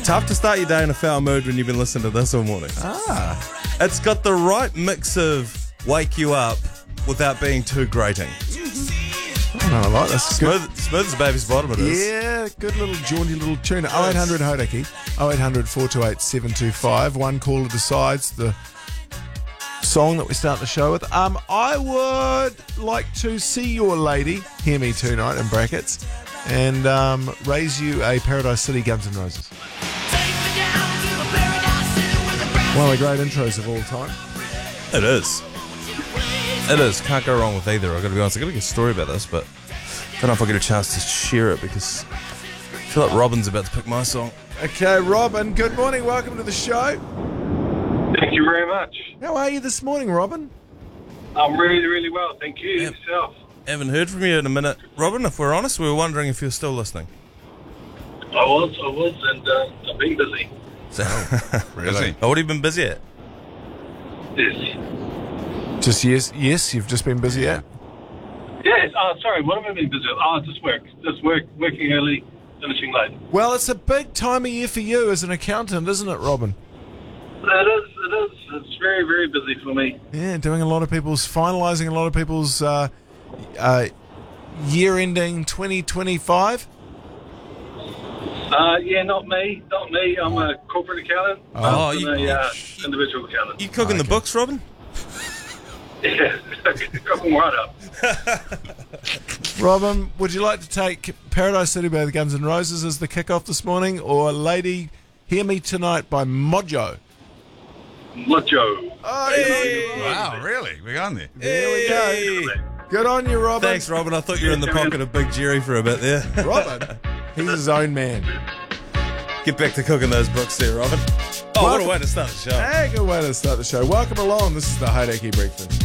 Tough to start your day in a foul mood when you've been listening to this all morning. It's got the right mix of wake you up without being too grating. I like this. Smooth as a baby's bottom it is. Yeah, good little jaunty little tune. 0800 Hodaki, 0800 428 725. One caller decides the song that we start the show with. I would like to see your lady, hear me tonight in brackets, and raise you a Paradise City Guns N' Roses. One of the great intros of all time. It is. It is. Can't go wrong with either. I've got to be honest. I've got a good story about this, but I don't know if I get a chance to share it because I feel like Robin's about to pick my song. Okay, Robin, good morning. Welcome to the show. Thank you very much. How are you this morning, Robin? I'm really, really well. Thank you. Yourself? Haven't heard from you in a minute. Robin, if we're honest, we were wondering if you're still listening. I was, and I've been busy. So, Really? Oh, what have you been busy at? Yes. Just yes, you've just been busy at? Yes. Sorry, what have I been busy with? Just working early, finishing late. Well, it's a big time of year for you as an accountant, isn't it, Robin? It is. It's very, very busy for me. Yeah, finalising a lot of people's year-ending 2025. Yeah, not me. I'm a corporate accountant. Oh, I'm you- individual accountant. You cooking the books, Robin? Yeah, got them right up. Robin, would you like to take Paradise City by the Guns N' Roses as the kickoff this morning, or Lady Hear Me Tonight by Mojo? Mojo. Wow, really? We're on there. There we go. Good on you, Robin. Thanks, Robin. I thought you were in the pocket of Big Jerry for a bit there. Robin, he's his own man. Get back to cooking those books there, Robin. Oh, what a way to start the show. Hey, good way to start the show. Welcome along. This is the Haidaki Breakfast.